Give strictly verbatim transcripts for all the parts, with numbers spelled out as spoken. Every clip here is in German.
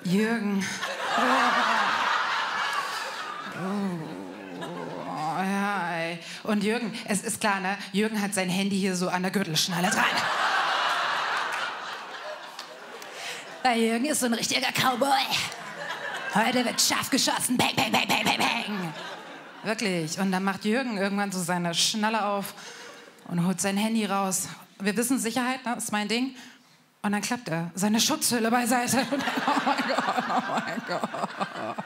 Jürgen. Oh, ja, ey. Und Jürgen, es ist klar, ne? Jürgen hat sein Handy hier so an der Gürtelschnalle dran. Der Jürgen ist so ein richtiger Cowboy. Heute wird scharf geschossen. Bang, bang, bang, bang, bang, bang. Wirklich. Und dann macht Jürgen irgendwann so seine Schnalle auf und holt sein Handy raus. Wir wissen Sicherheit, ne? Das ist mein Ding. Und dann klappt er seine Schutzhülle beiseite. Und dann, oh mein Gott, oh mein Gott.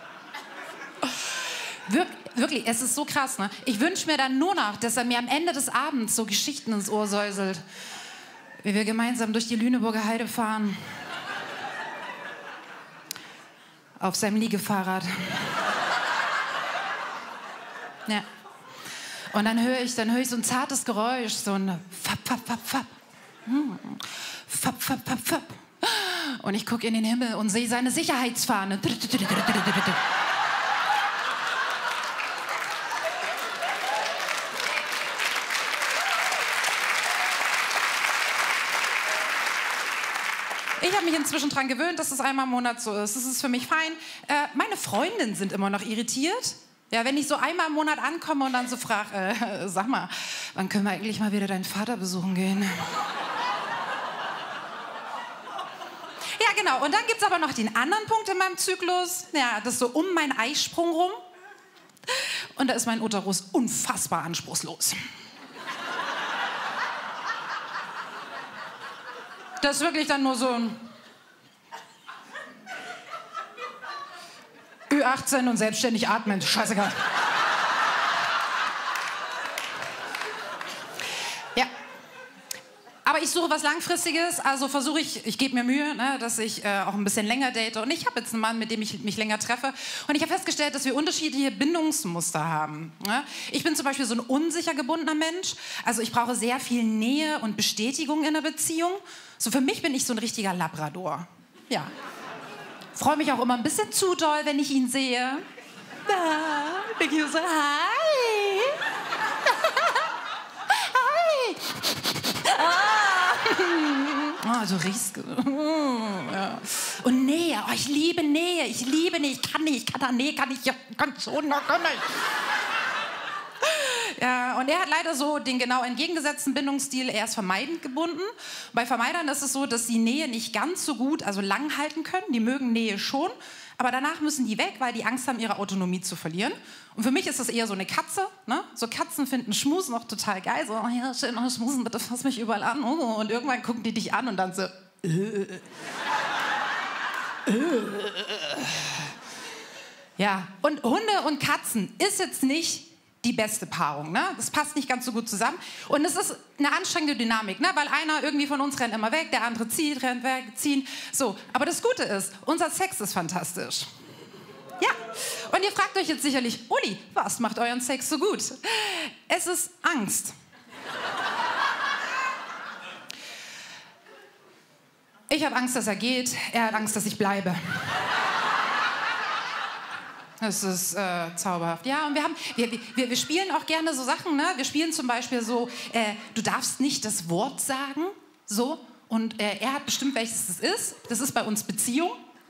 Wir, wirklich, es ist so krass, ne? Ich wünsche mir dann nur noch, dass er mir am Ende des Abends so Geschichten ins Ohr säuselt. Wie wir gemeinsam durch die Lüneburger Heide fahren. Auf seinem Liegefahrrad. Ja. Und dann höre ich, dann höre ich so ein zartes Geräusch, so ein Fapp, Fapp, Fapp, Fapp. Hm. Fapp, Fapp, Fapp, Fapp. Und ich gucke in den Himmel und sehe seine Sicherheitsfahne. Ich habe mich inzwischen daran gewöhnt, dass es einmal im Monat so ist. Das ist für mich fein. Äh, meine Freundinnen sind immer noch irritiert. Ja, wenn ich so einmal im Monat ankomme und dann so frage, äh, sag mal, wann können wir eigentlich mal wieder deinen Vater besuchen gehen? Ja, genau. Und dann gibt es aber noch den anderen Punkt in meinem Zyklus. Ja, das ist so um meinen Eisprung rum. Und da ist mein Uterus unfassbar anspruchslos. Das ist wirklich dann nur so ein Ü achtzehn und selbstständig atmen. Scheißegal. Ja. Aber ich suche was Langfristiges, also versuche ich, ich gebe mir Mühe, ne, dass ich äh, auch ein bisschen länger date. Und ich habe jetzt einen Mann, mit dem ich mich länger treffe. Und ich habe festgestellt, dass wir unterschiedliche Bindungsmuster haben. Ne? Ich bin zum Beispiel so ein unsicher gebundener Mensch. Also ich brauche sehr viel Nähe und Bestätigung in der Beziehung. So für mich bin ich so ein richtiger Labrador. Ja. Freue mich auch immer ein bisschen zu doll, wenn ich ihn sehe. Da, ich so, hi. Hi. Ah, du riechst. Ja. Und Nähe, oh, ich liebe Nähe, ich liebe Nähe, ich kann nicht, ich kann da Nähe, kann ich, ja, kann schon, kann nicht. Ja, und er hat leider so den genau entgegengesetzten Bindungsstil. Er ist vermeidend gebunden. Bei Vermeidern ist es so, dass sie Nähe nicht ganz so gut, also lang halten können. Die mögen Nähe schon, aber danach müssen die weg, weil die Angst haben, ihre Autonomie zu verlieren. Und für mich ist das eher so eine Katze. Ne? So Katzen finden Schmusen auch total geil. So, oh ja, schön, oh, Schmusen, bitte fass mich überall an. Oh, und irgendwann gucken die dich an und dann so... Äh, äh. Ja, und Hunde und Katzen ist jetzt nicht die beste Paarung, ne? Das passt nicht ganz so gut zusammen. Und es ist eine anstrengende Dynamik, ne? Weil einer irgendwie von uns rennt immer weg, der andere zieht, rennt weg, ziehen. So, aber das Gute ist, unser Sex ist fantastisch. Ja, und ihr fragt euch jetzt sicherlich, Uli, was macht euren Sex so gut? Es ist Angst. Ich habe Angst, dass er geht, er hat Angst, dass ich bleibe. Das ist äh, zauberhaft. Ja, und wir, haben, wir, wir, wir spielen auch gerne so Sachen. Ne? Wir spielen zum Beispiel so, äh, du darfst nicht das Wort sagen. So. Und äh, er hat bestimmt, welches das ist. Das ist bei uns Beziehung.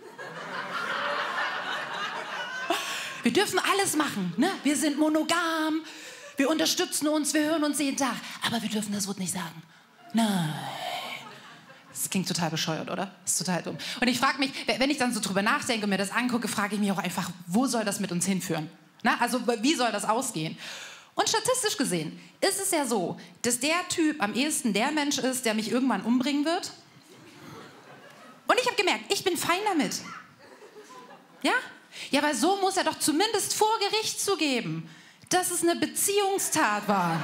Wir dürfen alles machen. Ne? Wir sind monogam. Wir unterstützen uns, wir hören uns jeden Tag. Aber wir dürfen das Wort nicht sagen. Nein. Das klingt total bescheuert, oder? Das ist total dumm. Und ich frage mich, wenn ich dann so drüber nachdenke und mir das angucke, frage ich mich auch einfach, wo soll das mit uns hinführen? Na, also wie soll das ausgehen? Und statistisch gesehen ist es ja so, dass der Typ am ehesten der Mensch ist, der mich irgendwann umbringen wird. Und ich habe gemerkt, ich bin fein damit. Ja? Ja, weil so muss er doch zumindest vor Gericht zugeben, dass es eine Beziehungstat war.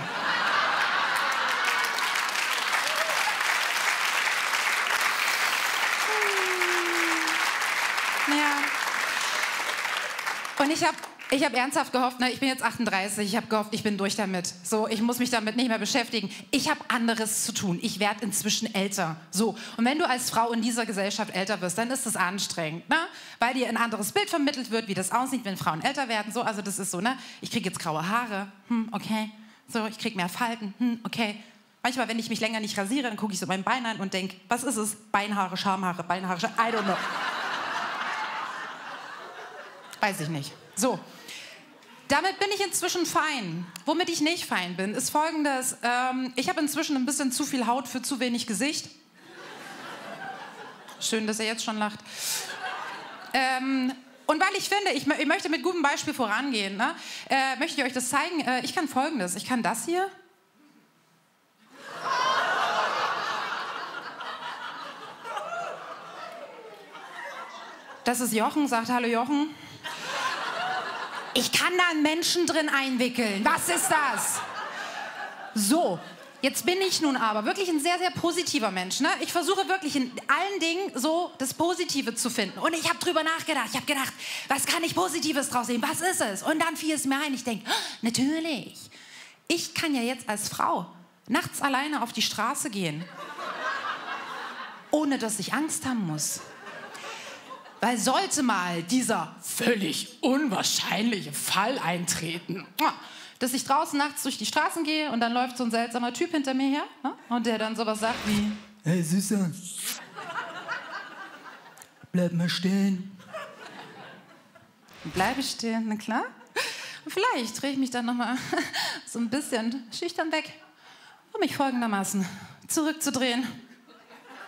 Ja. Und ich habe ich hab ernsthaft gehofft, ne, ich bin jetzt achtunddreißig, ich habe gehofft, ich bin durch damit. So, ich muss mich damit nicht mehr beschäftigen. Ich habe anderes zu tun. Ich werde inzwischen älter. So. Und wenn du als Frau in dieser Gesellschaft älter wirst, dann ist das anstrengend, ne? Weil dir ein anderes Bild vermittelt wird, wie das aussieht, wenn Frauen älter werden. So, also das ist so, ne? Ich kriege jetzt graue Haare. Hm, okay. So, ich kriege mehr Falten. Hm, okay. Manchmal, wenn ich mich länger nicht rasiere, dann gucke ich so mein Bein an und denke, was ist es? Beinhaare, Schamhaare, Beinhaare, Schamhaare. I don't know. Weiß ich nicht. So. Damit bin ich inzwischen fein. Womit ich nicht fein bin, ist Folgendes. Ähm, ich habe inzwischen ein bisschen zu viel Haut für zu wenig Gesicht. Schön, dass er jetzt schon lacht. Ähm, und weil ich finde, ich, ich möchte mit gutem Beispiel vorangehen, ne, äh, möchte ich euch das zeigen. Äh, ich kann Folgendes. Ich kann das hier. Das ist Jochen, sagt Hallo Jochen. Ich kann da einen Menschen drin einwickeln. Was ist das? So, jetzt bin ich nun aber wirklich ein sehr, sehr positiver Mensch. Ne? Ich versuche wirklich in allen Dingen so das Positive zu finden. Und ich habe drüber nachgedacht. Ich habe gedacht, was kann ich Positives draus sehen? Was ist es? Und dann fiel es mir ein. Ich denke, natürlich. Ich kann ja jetzt als Frau nachts alleine auf die Straße gehen, ohne dass ich Angst haben muss. Weil sollte mal dieser völlig unwahrscheinliche Fall eintreten, dass ich draußen nachts durch die Straßen gehe und dann läuft so ein seltsamer Typ hinter mir her, ne? Und der dann sowas sagt wie: Hey Süßer, bleib mal stehen. Bleibe stehen, na klar. Und vielleicht drehe ich mich dann noch mal so ein bisschen schüchtern weg, um mich folgendermaßen zurückzudrehen.